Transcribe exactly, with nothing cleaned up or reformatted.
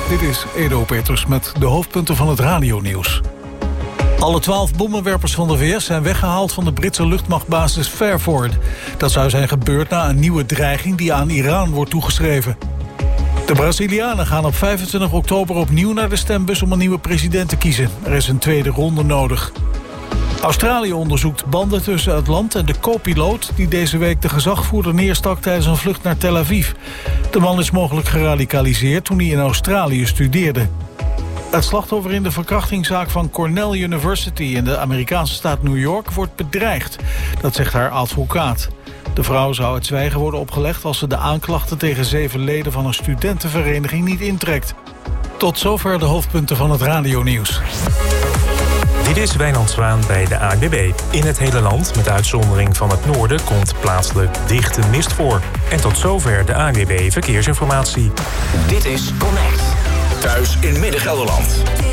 Dit is Edo Peters met de hoofdpunten van het radionieuws. Alle twaalf bommenwerpers van de V S zijn weggehaald van de Britse luchtmachtbasis Fairford. Dat zou zijn gebeurd na een nieuwe dreiging die aan Iran wordt toegeschreven. De Brazilianen gaan op vijfentwintig oktober opnieuw naar de stembus om een nieuwe president te kiezen. Er is een tweede ronde nodig. Australië onderzoekt banden tussen het land en de co-piloot die deze week de gezagvoerder neerstak tijdens een vlucht naar Tel Aviv. De man is mogelijk geradicaliseerd toen hij in Australië studeerde. Het slachtoffer in de verkrachtingszaak van Cornell University in de Amerikaanse staat New York wordt bedreigd. Dat zegt haar advocaat. De vrouw zou het zwijgen worden opgelegd als ze de aanklachten tegen zeven leden van een studentenvereniging niet intrekt. Tot zover de hoofdpunten van het radionieuws. Dit is Wijnand Zwaan bij de A N W B. In het hele land, met uitzondering van het noorden, komt plaatselijk dichte mist voor. En tot zover de A N W B Verkeersinformatie. Dit is Connect. Thuis in Midden-Gelderland.